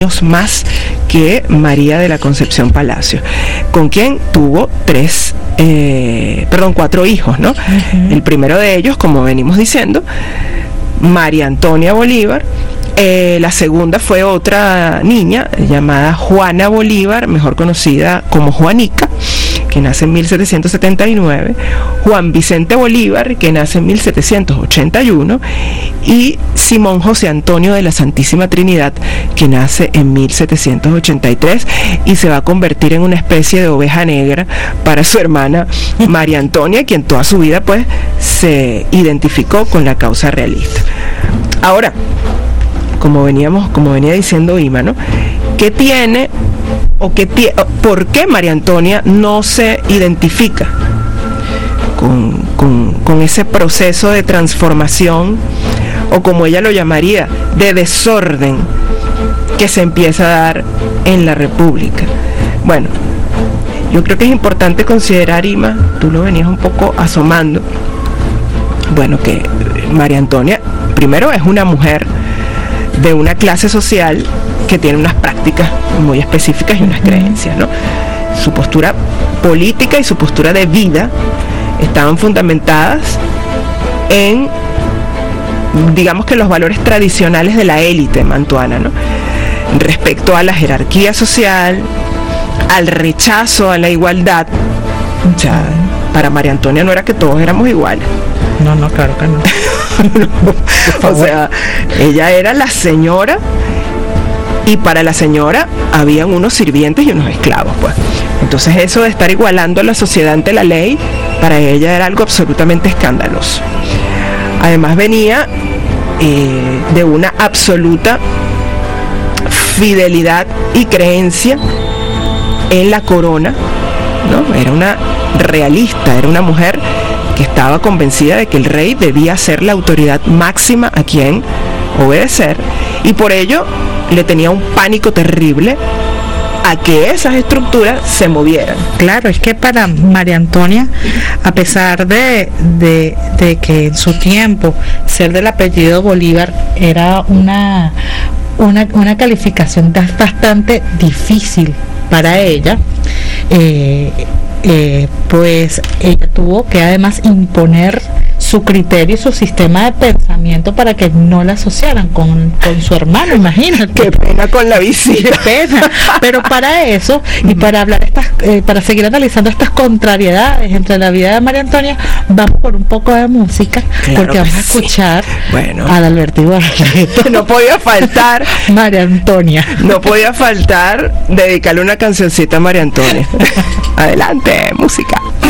más que María de la Concepción Palacio, con quien tuvo 4 hijos, ¿no? Uh-huh. El primero de ellos, como venimos diciendo, María Antonia Bolívar. La segunda fue otra niña llamada Juana Bolívar, mejor conocida como Juanica, que nace en 1779, Juan Vicente Bolívar, que nace en 1781, y Simón José Antonio de la Santísima Trinidad, que nace en 1783 y se va a convertir en una especie de oveja negra para su hermana María Antonia, quien toda su vida pues se identificó con la causa realista. Ahora, como venía diciendo Ima, ¿no? ¿Qué tiene por qué María Antonia no se identifica con ese proceso de transformación, o como ella lo llamaría, de desorden que se empieza a dar en la República? Bueno, yo creo que es importante considerar, Ima, tú lo venías un poco asomando, bueno, que María Antonia primero es una mujer de una clase social que tiene unas prácticas muy específicas y unas creencias, ¿no? Su postura política y su postura de vida estaban fundamentadas en, digamos que los valores tradicionales de la élite mantuana, ¿no? Respecto a la jerarquía social, al rechazo a la igualdad. O sea, para María Antonia no era que todos éramos iguales. No, claro que no. O sea, ella era la señora, y para la señora habían unos sirvientes y unos esclavos, pues. Entonces eso de estar igualando a la sociedad ante la ley, para ella era algo absolutamente escandaloso. Además venía de una absoluta fidelidad y creencia en la corona, ¿no? Era una realista, era una mujer que estaba convencida de que el rey debía ser la autoridad máxima a quien obedecer, y por ello le tenía un pánico terrible a que esas estructuras se movieran. Claro, es que para María Antonia, a pesar de que en su tiempo ser del apellido Bolívar era una calificación bastante difícil para ella, pues ella tuvo que además imponer su criterio y su sistema de pensamiento para que no la asociaran con su hermano, imagínate. Qué pena con la visita. Qué pena. Pero para eso, y para hablar para seguir analizando estas contrariedades entre la vida de María Antonia, vamos por un poco de música, claro, porque vamos a escuchar a Adalberto Ibarra. No podía faltar María Antonia. No podía faltar dedicarle una cancioncita a María Antonia. Adelante, música.